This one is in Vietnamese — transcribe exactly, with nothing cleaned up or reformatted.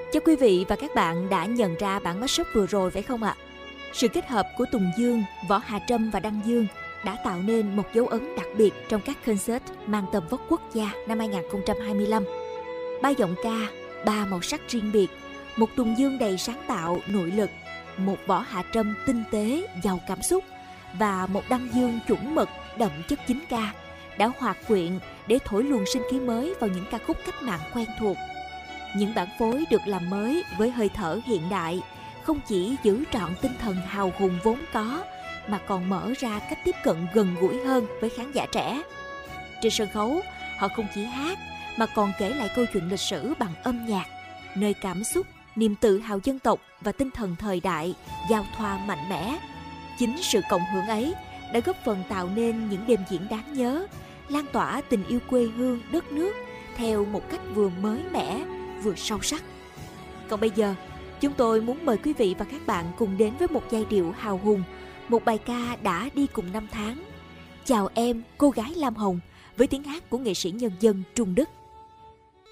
Chắc quý vị và các bạn đã nhận ra bản mashup vừa rồi phải không ạ? Sự kết hợp của Tùng Dương, Võ Hà Trâm và Đăng Dương đã tạo nên một dấu ấn đặc biệt trong các concert mang tầm vóc quốc gia năm hai không hai lăm. Ba giọng ca, ba màu sắc riêng biệt, một Tùng Dương đầy sáng tạo, nội lực, một Võ Hạ Trâm tinh tế, giàu cảm xúc và một Đăng Dương chuẩn mực, đậm chất chính ca đã hòa quyện để thổi luồng sinh khí mới vào những ca khúc cách mạng quen thuộc. Những bản phối được làm mới với hơi thở hiện đại, không chỉ giữ trọn tinh thần hào hùng vốn có mà còn mở ra cách tiếp cận gần gũi hơn với khán giả trẻ. Trên sân khấu, họ không chỉ hát mà còn kể lại câu chuyện lịch sử bằng âm nhạc, nơi cảm xúc, niềm tự hào dân tộc và tinh thần thời đại giao thoa mạnh mẽ. Chính sự cộng hưởng ấy đã góp phần tạo nên những đêm diễn đáng nhớ, lan tỏa tình yêu quê hương, đất nước theo một cách vừa mới mẻ, vừa sâu sắc. Còn bây giờ, chúng tôi muốn mời quý vị và các bạn cùng đến với một giai điệu hào hùng, một bài ca đã đi cùng năm tháng. Chào em, cô gái Lam Hồng, với tiếng hát của nghệ sĩ nhân dân Trung Đức.